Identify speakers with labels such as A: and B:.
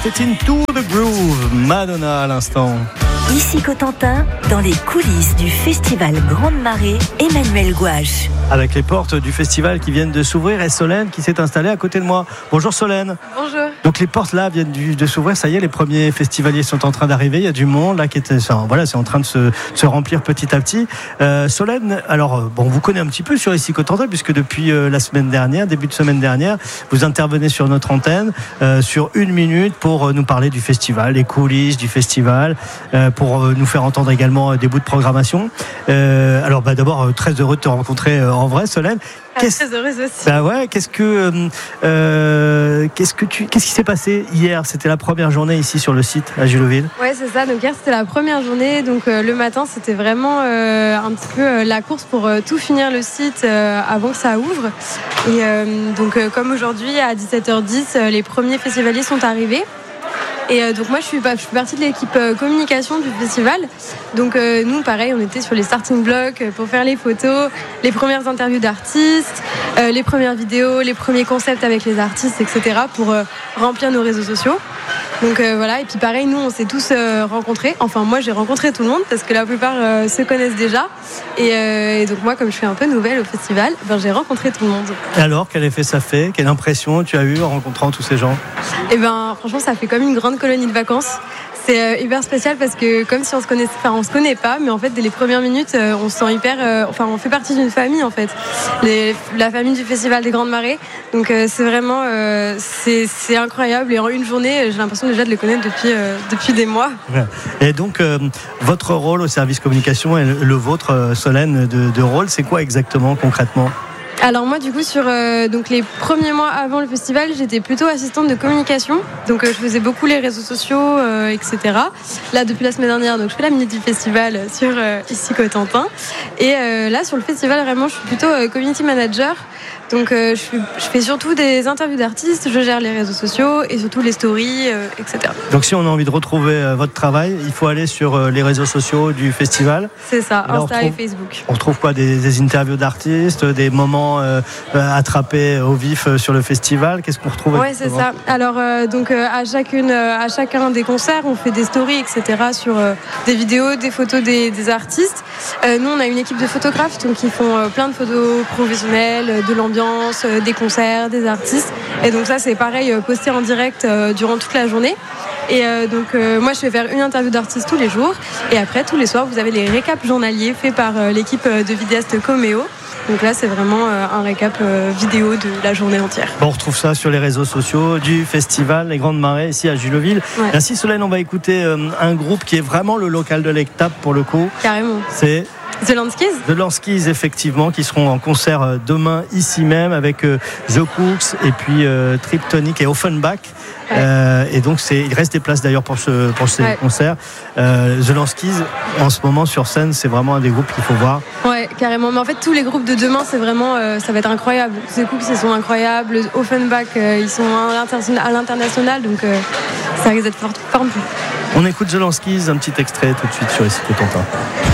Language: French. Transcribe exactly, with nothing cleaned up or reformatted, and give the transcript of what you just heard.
A: C'est Into the Groove, Madonna à l'instant.
B: Ici Cotentin, dans les coulisses du festival Grande Marée, Emmanuel Gouache.
A: Avec les portes du festival qui viennent de s'ouvrir et Solène qui s'est installée à côté de moi. Bonjour Solène.
C: Bonjour.
A: Donc les portes là viennent de s'ouvrir, ça y est, les premiers festivaliers sont en train d'arriver. Il y a du monde là qui est, voilà, c'est en train de se, se remplir petit à petit. Euh, Solène, alors bon, on vous connaît un petit peu sur Ici Cotentin puisque depuis euh, la semaine dernière, début de semaine dernière, vous intervenez sur notre antenne euh, sur une minute pour euh, nous parler du festival, les coulisses du festival, euh, pour euh, nous faire entendre également euh, des bouts de programmation. Euh, alors bah, d'abord euh, très heureux de te rencontrer euh, en vrai, Solène.
C: Qu'est-ce... Très heureuse aussi.
A: Bah ouais, qu'est-ce que euh, qu'est-ce que tu qu'est-ce qui s'est passé hier? C'était la première journée ici sur le site à Julloville.
C: Ouais, c'est ça. Donc hier c'était la première journée. Donc euh, le matin c'était vraiment euh, un petit peu euh, la course pour euh, tout finir le site euh, avant que ça ouvre. Et euh, donc euh, comme aujourd'hui à dix-sept heures dix, euh, les premiers festivaliers sont arrivés. Et euh, donc moi je suis, je suis partie de l'équipe euh, communication du festival. Donc euh, nous pareil, on était sur les starting blocks pour faire les photos, les premières interviews d'artistes, euh, les premières vidéos, les premiers concepts avec les artistes, et cetera pour euh, remplir nos réseaux sociaux. Donc euh, voilà, et puis pareil, nous on s'est tous euh, rencontrés. Enfin moi j'ai rencontré tout le monde parce que la plupart euh, se connaissent déjà. Et, euh, et donc moi comme je suis un peu nouvelle au festival, ben, j'ai rencontré tout le monde.
A: Et alors, quel effet ça fait? Quelle impression tu as eu en rencontrant tous ces gens?
C: Et ben franchement ça fait comme une grande colonie de vacances. C'est euh, hyper spécial parce que comme si on se connaissait, enfin on se connaît pas, mais en fait dès les premières minutes euh, on se sent hyper, euh, enfin on fait partie d'une famille en fait, les, la famille du festival des Grandes Marées. Donc euh, c'est vraiment, euh, c'est, c'est incroyable et en une journée j'ai l'impression déjà de les connaître depuis euh, depuis des mois.
A: Et donc euh, votre rôle au service communication et le, le vôtre, euh, Solène, de, de rôle, c'est quoi exactement concrètement?
C: Alors moi du coup sur euh, donc les premiers mois avant le festival j'étais plutôt assistante de communication, donc euh, je faisais beaucoup les réseaux sociaux, euh, et cetera. Là depuis la semaine dernière donc je fais la minute du festival sur euh, Ici Cotentin et euh, là sur le festival vraiment je suis plutôt euh, community manager. Donc euh, je, suis, je fais surtout des interviews d'artistes, je gère les réseaux sociaux et surtout les stories, euh, et cetera.
A: Donc si on a envie de retrouver euh, votre travail, il faut aller sur euh, les réseaux sociaux du festival.
C: C'est ça,
A: et là,
C: Insta
A: retrouve,
C: et Facebook.
A: On retrouve quoi, des, des interviews d'artistes, des moments euh, attrapés au vif euh, sur le festival. Qu'est-ce qu'on retrouve?
C: Ouais, c'est ça. Alors euh, donc euh, à chacune, euh, à chacun des concerts, on fait des stories, et cetera sur euh, des vidéos, des photos des, des artistes. Euh, nous, on a une équipe de photographes donc ils font euh, plein de photos professionnelles, de l'ambiance, des concerts, des artistes. Et donc ça, c'est pareil, posté en direct euh, durant toute la journée. Et euh, donc euh, moi, je vais faire une interview d'artiste tous les jours. Et après, tous les soirs, vous avez les récaps journaliers faits par euh, l'équipe de vidéastes Coméo. Donc là, c'est vraiment euh, un récap euh, vidéo de la journée entière.
A: Bon, on retrouve ça sur les réseaux sociaux du festival Les Grandes Marées ici à Julloville.
C: Ouais.
A: Merci Solène, on va écouter euh, un groupe qui est vraiment le local de l'Ectap pour le coup.
C: Carrément.
A: C'est
C: The Landskis.
A: The Landskis, effectivement, qui seront en concert demain ici même avec euh, The Cooks et puis euh, Triptonic et Offenbach. Ouais. Euh, et donc c'est, il reste des places d'ailleurs pour, ce, pour ces ouais. concerts. Euh, The Landskis, en ce moment sur scène, c'est vraiment un des groupes qu'il faut voir.
C: Ouais, carrément. Mais en fait, tous les groupes de demain, c'est vraiment, euh, ça va être incroyable. The Cooks, ils sont incroyables. Offenbach, euh, ils sont à l'international, donc euh, ça risque d'être fort. fort.
A: On écoute The Landskis, un petit extrait tout de suite sur Ici Cotentin.